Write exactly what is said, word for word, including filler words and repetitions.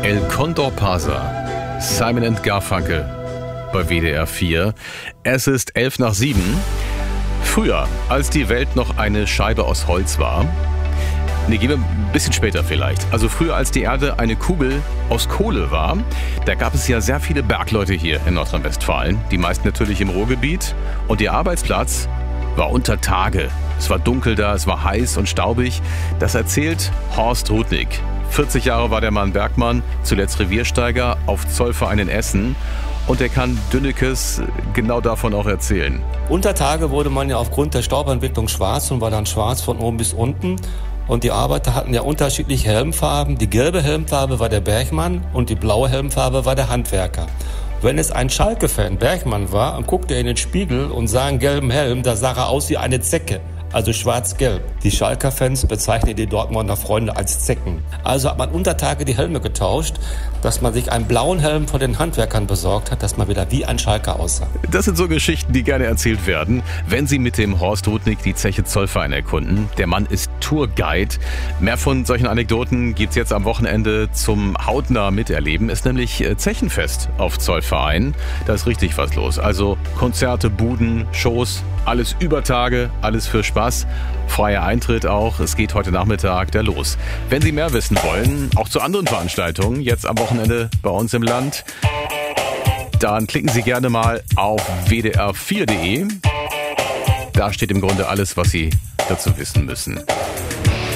El Condor Pasa, Simon and Garfunkel bei W D R vier. Es ist elf nach sieben. Früher, als die Welt noch eine Scheibe aus Holz war, ne, gehen wir ein bisschen später vielleicht. Also früher, als die Erde eine Kugel aus Kohle war, da gab es ja sehr viele Bergleute hier in Nordrhein-Westfalen. Die meisten natürlich im Ruhrgebiet. Und ihr Arbeitsplatz war unter Tage. Es war dunkel da, es war heiß und staubig. Das erzählt Horst Rudnick. vierzig Jahre war der Mann Bergmann, zuletzt Reviersteiger auf Zollverein in Essen. Und er kann Dünnekes genau davon auch erzählen. Unter Tage wurde man ja aufgrund der Staubentwicklung schwarz und war dann schwarz von oben bis unten. Und die Arbeiter hatten ja unterschiedliche Helmfarben. Die gelbe Helmfarbe war der Bergmann und die blaue Helmfarbe war der Handwerker. Wenn es ein Schalke-Fan Bergmann war, und guckte er in den Spiegel und sah einen gelben Helm, da sah er aus wie eine Zecke. Also schwarz-gelb. Die Schalker-Fans bezeichnen die Dortmunder Freunde als Zecken. Also hat man unter Tage die Helme getauscht, dass man sich einen blauen Helm von den Handwerkern besorgt hat, dass man wieder wie ein Schalker aussah. Das sind so Geschichten, die gerne erzählt werden, wenn Sie mit dem Horst Rudnick die Zeche Zollverein erkunden. Der Mann ist Tourguide. Mehr von solchen Anekdoten gibt's jetzt am Wochenende zum hautnah miterleben. Ist nämlich Zechenfest auf Zollverein. Da ist richtig was los. Also Konzerte, Buden, Shows, alles über Tage, alles für Spaß. Freier Eintritt auch. Es geht heute Nachmittag der los. Wenn Sie mehr wissen wollen, auch zu anderen Veranstaltungen, jetzt am Wochenende bei uns im Land, dann klicken Sie gerne mal auf w d r vier punkt d e. Da steht im Grunde alles, was Sie dazu wissen müssen.